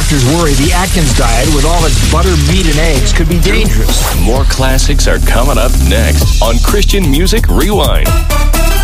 doctors worry the Atkins diet, with all its butter, meat, and eggs, could be dangerous. More classics are coming up next on Christian Music Rewind.